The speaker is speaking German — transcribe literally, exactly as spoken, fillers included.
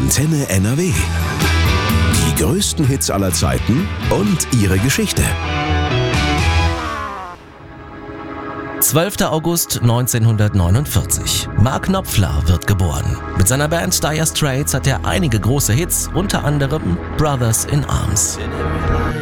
Antenne N R W. Die größten Hits aller Zeiten und ihre Geschichte. zwölfter August neunzehnhundertneunundvierzig. Mark Knopfler wird geboren. Mit seiner Band Dire Straits hat er einige große Hits, unter anderem Brothers in Arms.